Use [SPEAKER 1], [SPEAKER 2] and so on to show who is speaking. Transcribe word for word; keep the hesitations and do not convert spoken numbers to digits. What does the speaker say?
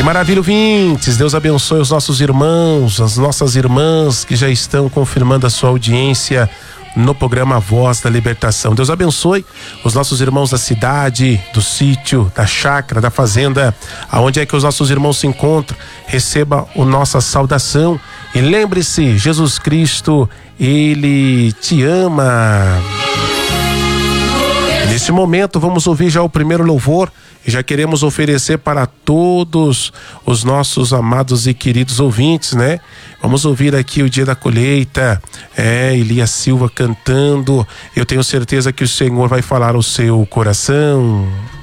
[SPEAKER 1] maravilha, ouvintes. Deus abençoe os nossos irmãos, as nossas irmãs que já estão confirmando a sua audiência no programa Voz da Libertação. Deus abençoe os nossos irmãos da cidade, do sítio, da chácara, da fazenda, aonde é que os nossos irmãos se encontram. Receba a nossa saudação e lembre-se, Jesus Cristo, Ele te ama. E neste momento vamos ouvir já o primeiro louvor e já queremos oferecer para todos os nossos amados e queridos ouvintes, né? Vamos ouvir aqui o Dia da Colheita, é, Elias Silva cantando. Eu tenho certeza que o Senhor vai falar ao seu coração.